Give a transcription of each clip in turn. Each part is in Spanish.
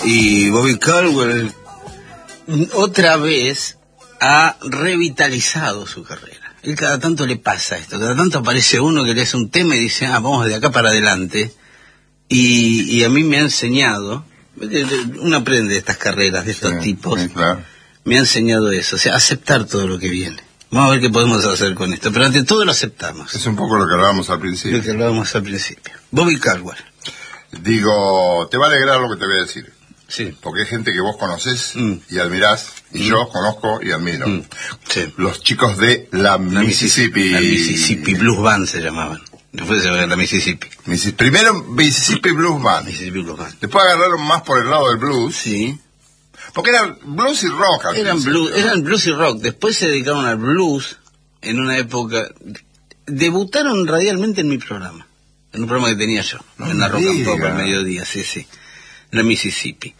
Y Bobby Caldwell otra vez ha revitalizado su carrera. Él cada tanto le pasa esto, cada tanto aparece uno que le hace un tema y dice, vamos de acá para adelante. Y a mí me ha enseñado, uno aprende de estas carreras, de estos tipos, claro. Me ha enseñado eso, o sea, aceptar todo lo que viene. Vamos a ver qué podemos hacer con esto, pero ante todo lo aceptamos. Es un poco lo que hablábamos al principio. Bobby Caldwell. Digo, te va a alegrar lo que te voy a decir. Sí. Porque hay gente que vos conocés y admirás, y yo conozco y admiro. Sí. Los chicos de la Mississippi. La Mississippi Blues Band se llamaban. Después se llamaban la Mississippi. Primero Mississippi Blues Band. Mississippi Blues Band. Después agarraron más por el lado del blues. Sí. Porque eran blues y rock. Eran blues y rock. Después se dedicaron al blues en una época. Debutaron radialmente en mi programa. En un programa que tenía yo. En la Rock and Pop al mediodía. Sí. La Mississippi.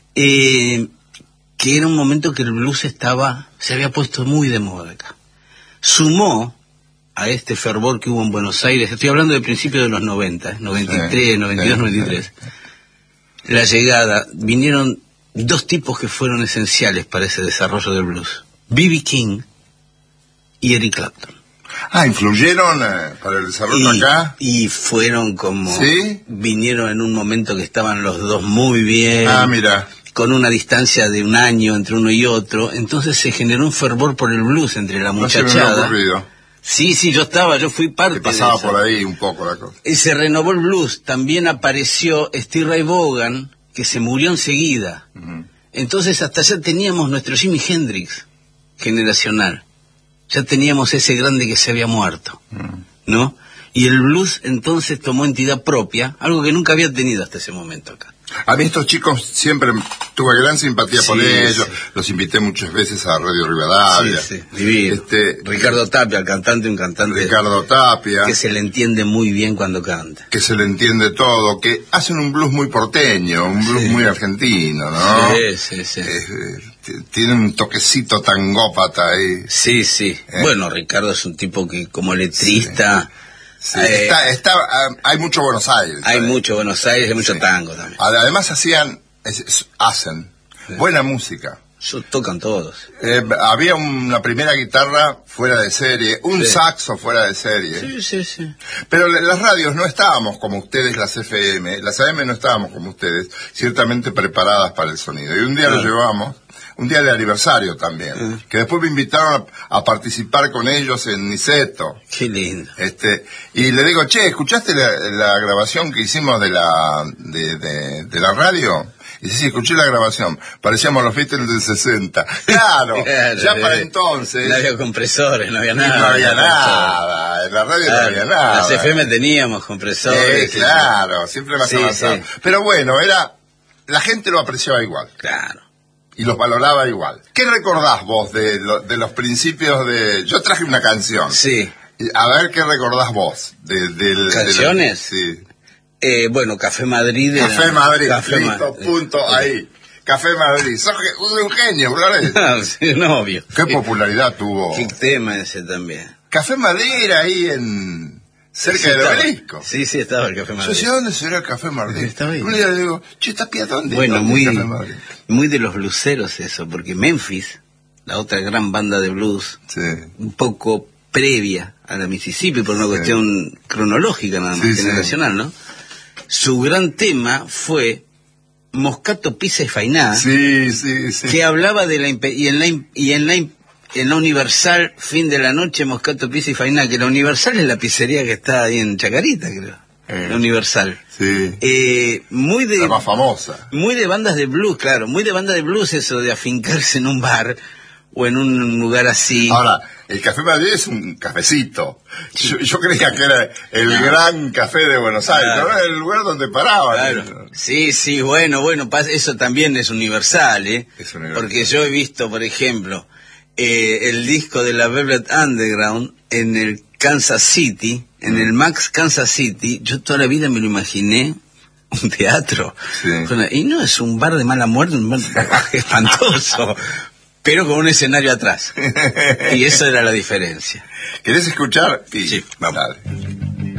Que era un momento que el blues se había puesto muy de moda acá. Sumó a este fervor que hubo en Buenos Aires, estoy hablando de principios de los 90, 93, 92, 93, la llegada, vinieron dos tipos que fueron esenciales para ese desarrollo del blues, B.B. King y Eric Clapton. Influyeron para el desarrollo acá. Y fueron como... ¿Sí? Vinieron en un momento que estaban los dos muy bien. Mira. Con una distancia de un año entre uno y otro. Entonces se generó un fervor por el blues entre la muchachada. Sí, yo fui parte de eso. Pasaba por ahí un poco la cosa. Y se renovó el blues. También apareció Steve Ray Vaughan, que se murió enseguida. Entonces hasta allá teníamos nuestro Jimi Hendrix generacional. Ya teníamos ese grande que se había muerto, ¿no? Y el blues entonces tomó entidad propia, algo que nunca había tenido hasta ese momento acá. A mí estos chicos siempre tuve gran simpatía por ellos, los invité muchas veces a Radio Rivadavia. Divino. Ricardo Tapia, un cantante. Ricardo Tapia. Que se le entiende muy bien cuando canta. Que se le entiende todo, que hacen un blues muy porteño, un blues muy argentino, ¿no? Sí. Tiene un toquecito tangópata ahí. Sí. Bueno, Ricardo es un tipo que como letrista... Sí, hay mucho Buenos Aires. Hay mucho Buenos Aires y mucho tango también. Además hacen buena música. Tocan todos. Había una primera guitarra fuera de serie, un saxo fuera de serie. Sí. Pero las radios no estábamos como ustedes, las FM, las AM no estábamos como ustedes, ciertamente preparadas para el sonido. Y un día lo llevamos, un día de aniversario también, que después me invitaron a participar con ellos en Niceto. Qué lindo. Y le digo, ¿escuchaste la grabación que hicimos de la radio? Y sí, escuché la grabación. Parecíamos los Beatles del 60. Claro, ya para entonces... No había compresores, no había nada. No había nada, en la radio no había nada. Las FM teníamos compresores. Claro, siempre más avanzado. Sí. Pero bueno, la gente lo apreciaba igual. Claro. Y los valoraba igual. ¿Qué recordás vos de los principios de...? Yo traje una canción. Sí. A ver, ¿qué recordás vos? ¿Canciones? Sí. Bueno, Café Madrid. Listo, punto, ahí. Café Madrid. Sos un genio, Flores. Sí, obvio. ¿Qué popularidad tuvo? Qué tema ese también. Café Madrid era ahí cerca del Obelisco. Sí, estaba el Café Madrid. Yo decía, ¿dónde será el Café Madrid? Estaba ahí. Un día le digo, ¿Tapia dónde? Bueno, muy de los blueseros eso, porque Memphis, la otra gran banda de blues, un poco previa a la Mississippi, por una cuestión cronológica nada más, generacional, ¿no? Su gran tema fue Moscato, Pizza y Fainá, que hablaba de en la Universal, fin de la noche, Moscato, Pizza y Fainá, que la Universal es la pizzería que está ahí en Chacarita, creo. La Universal. La más famosa. Muy de bandas de blues, claro, muy de banda de blues eso de afincarse en un bar o en un lugar así. Ahora, el Café Madrid es un cafecito. Yo creía que era el gran café de Buenos Aires, ¿no? Era el lugar donde paraban. Claro. Sí, bueno, eso también es universal, Es universal. Porque yo he visto, por ejemplo, el disco de la Velvet Underground en el Kansas City, en el Max Kansas City. Yo toda la vida me lo imaginé un teatro. Y no es un bar de mala muerte, un bar espantoso. Pero con un escenario atrás. Y eso era la diferencia. ¿Querés escuchar? Sí, vamos. Dale.